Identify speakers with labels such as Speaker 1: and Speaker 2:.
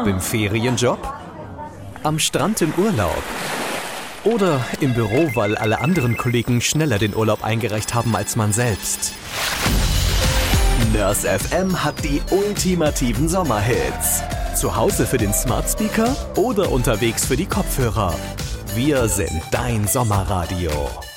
Speaker 1: Im Ferienjob? Am Strand im Urlaub? Oder im Büro, weil alle anderen Kollegen schneller den Urlaub eingereicht haben als man selbst? Nurse FM hat die ultimativen Sommerhits. Zu Hause für den Smart Speaker oder unterwegs für die Kopfhörer. Wir sind dein Sommerradio.